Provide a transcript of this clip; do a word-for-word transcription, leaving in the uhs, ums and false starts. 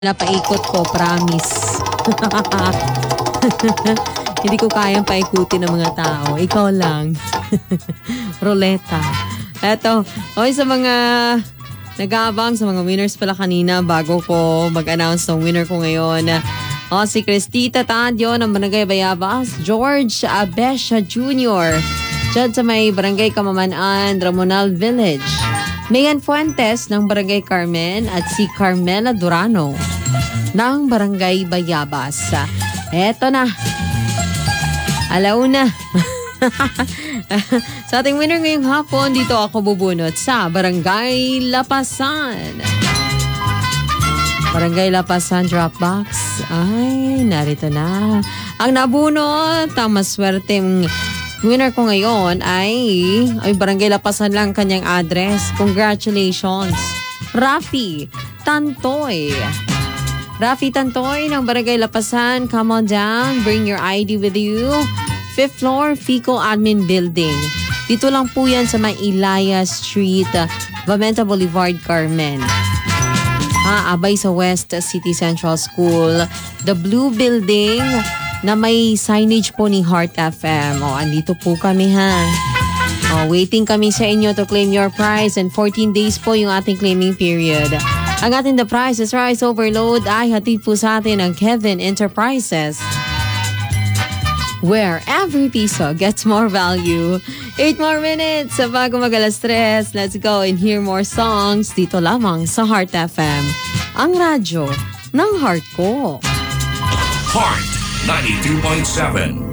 Napaikot ko, promise. Hindi ko kayang paikutin ng mga tao. Ikaw lang. Roleta. Eto, okay, sa mga nag-aabang, sa mga winners pala kanina bago ko mag-announce ng winner ko ngayon. O, si Cristita Tadio ng Barangay Bayabas, George Abesha Junior Diyan sa may Barangay Kamamanaan, Ramonal Village. Mayan Fuentes ng Barangay Carmen at si Carmela Durano ng Barangay Bayabas. Eto na. Alauna. Sa ating winner ngayong hapon, dito ako bubunot sa Barangay Lapasan. Barangay Lapasan Dropbox. Ay, narito na. Ang nabunot, ang maswerteng winner ko ngayon ay, ay Barangay Lapasan lang kanyang address. Congratulations. Rafi Tantoy. Rafi Tantoy ng Barangay Lapasan. Come on down. Bring your I D with you. Fifth floor, FICO Admin Building. Dito lang po yan sa may Ilaya Street, Vamenta Boulevard, Carmen. Ha, abay sa West City Central School. The Blue Building na may signage po ni Heart F M. O, andito po kami ha. O, waiting kami sa inyo to claim your prize and fourteen days po yung ating claiming period. Ang ating The Price is Rice Overload ay hatid po sa atin ng Kevin Enterprises, where every piso gets more value. Eight more minutes sa bago mag-alas tres. Let's go and hear more songs dito lamang sa Heart F M. Ang radyo ng heart ko. Heart ninety-two point seven.